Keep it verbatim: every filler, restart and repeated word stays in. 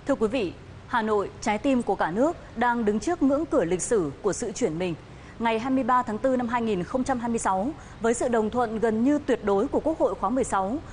Thưa quý vị, Hà Nội, trái tim của cả nước, đang đứng trước ngưỡng cửa lịch sử của sự chuyển mình. Ngày hai mươi ba tháng tư năm hai nghìn không trăm hai mươi sáu, với sự đồng thuận gần như tuyệt đối của Quốc hội khóa mười sáu,